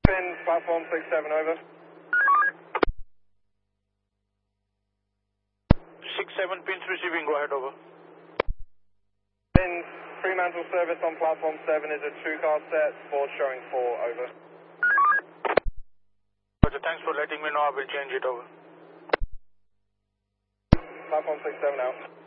Pin platform 67, over. 67 pins receiving, go ahead, over. Pin Fremantle service on platform 7 is a 2-car set, board showing 4, over. Roger, thanks for letting me know, I will change it, over. Platform 67 out.